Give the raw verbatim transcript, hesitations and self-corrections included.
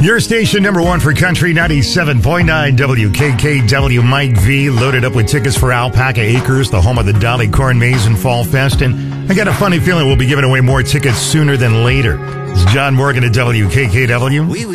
Your station number one for country, ninety-seven point nine W K K W. Mike V loaded up with tickets for Alpaca Acres, the home of the Dolly Corn Maze and Fall Fest. And I got a funny feeling we'll be giving away more tickets sooner than later. It's John Morgan at W K K W.